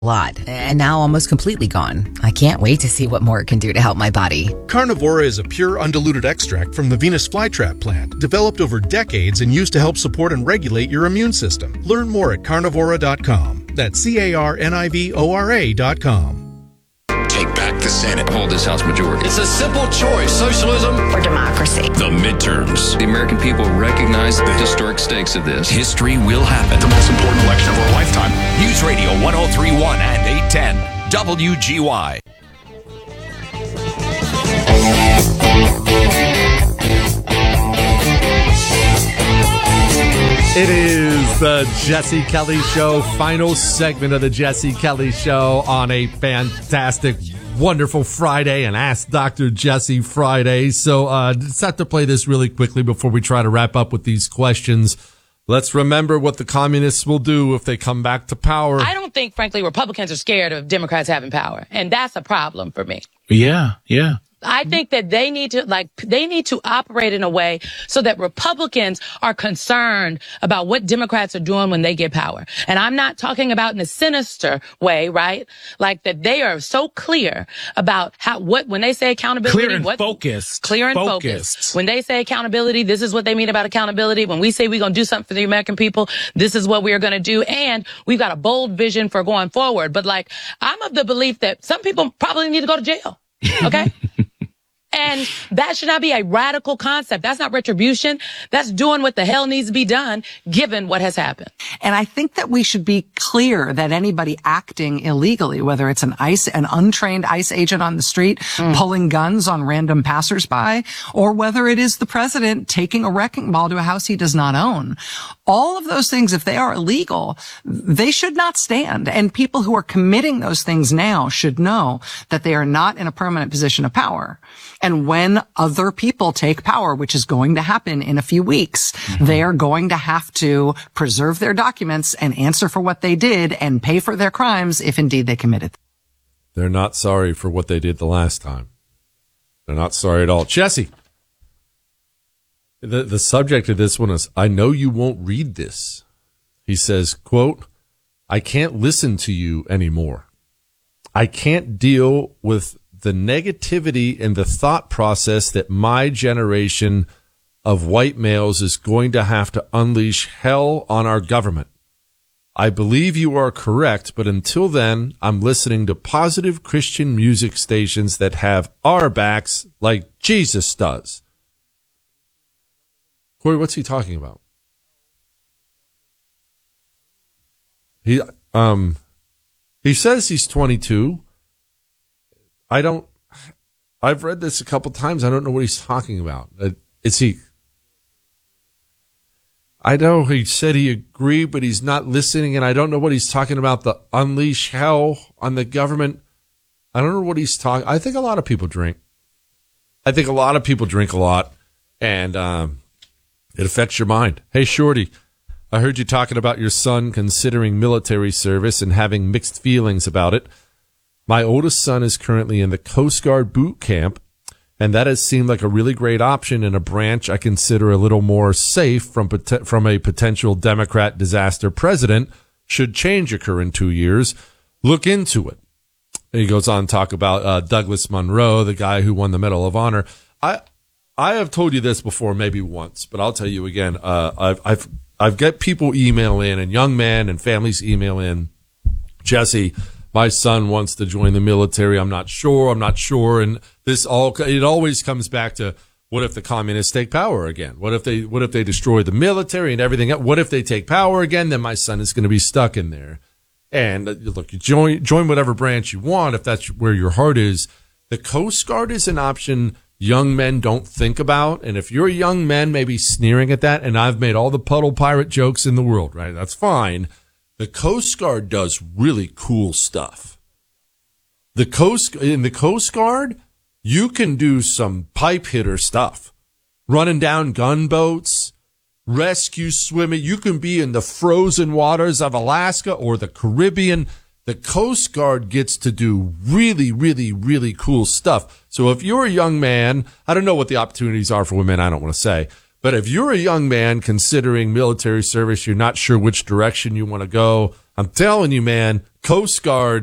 lot, and now almost completely gone. I can't wait to see what more it can do to help my body. Carnivora is a pure, undiluted extract from the Venus flytrap plant, developed over decades and used to help support and regulate your immune system. Learn more at carnivora.com. That's carnivora.com. Take back the Senate. Hold this House majority. It's a simple choice, socialism or democracy. The midterms. The American people recognize the historic stakes of this. History will happen. The most important election of our lifetime. News Radio 103.1 and 810 WGY. It is the Jesse Kelly Show, final segment of the Jesse Kelly Show on a fantastic, wonderful Friday, and Ask Dr. Jesse Friday. So just have to play this really quickly before we try to wrap up with these questions. Let's remember what the communists will do if they come back to power. I don't think, frankly, Republicans are scared of Democrats having power, and that's a problem for me. Yeah. I think that they need to operate in a way so that Republicans are concerned about what Democrats are doing when they get power. And I'm not talking about in a sinister way, right? Like that they are so clear about when they say accountability. Clear and focused. When they say accountability, this is what they mean about accountability. When we say we're going to do something for the American people, this is what we are going to do. And we've got a bold vision for going forward. But like, I'm of the belief that some people probably need to go to jail. Okay? And that should not be a radical concept. That's not retribution. That's doing what the hell needs to be done, given what has happened. And I think that we should be clear that anybody acting illegally, whether it's an untrained ICE agent on the street pulling guns on random passersby, or whether it is the president taking a wrecking ball to a house he does not own, all of those things, if they are illegal, they should not stand. And people who are committing those things now should know that they are not in a permanent position of power. And when other people take power, which is going to happen in a few weeks, they are going to have to preserve their documents and answer for what they did and pay for their crimes if indeed they committed. They're not sorry for what they did the last time. They're not sorry at all. Jesse, the subject of this one is, I know you won't read this. He says, quote, I can't listen to you anymore. I can't deal with the negativity and the thought process that my generation of white males is going to have to unleash hell on our government. I believe you are correct, but until then, I'm listening to positive Christian music stations that have our backs like Jesus does. Corey, what's he talking about? He says he's 22. I've read this a couple times. I don't know what he's talking about. I know he said he agreed, but he's not listening, and I don't know what he's talking about, the unleash hell on the government. I don't know what he's talking. I think a lot of people drink. I think a lot of people drink a lot, and it affects your mind. Hey, Shorty, I heard you talking about your son considering military service and having mixed feelings about it. My oldest son is currently in the Coast Guard boot camp, and that has seemed like a really great option in a branch I consider a little more safe from a potential Democrat disaster president should change occur in 2 years. Look into it. And he goes on to talk about Douglas Munro, the guy who won the Medal of Honor. I have told you this before, maybe once, but I'll tell you again. I've got people email in, and young men and families email in, Jesse, my son wants to join the military. I'm not sure. And it always comes back to, what if the communists take power again? What if they destroy the military and everything? What if they take power again? Then my son is going to be stuck in there. And look, you join whatever branch you want if that's where your heart is. The Coast Guard is an option young men don't think about. And if you're a young man maybe sneering at that, and I've made all the puddle pirate jokes in the world, right? That's fine. The Coast Guard does really cool stuff. In the Coast Guard, you can do some pipe hitter stuff. Running down gunboats, rescue swimming. You can be in the frozen waters of Alaska or the Caribbean. The Coast Guard gets to do really, really, really cool stuff. So if you're a young man, I don't know what the opportunities are for women, I don't want to say. But if you're a young man considering military service, you're not sure which direction you want to go, I'm telling you, man, Coast Guard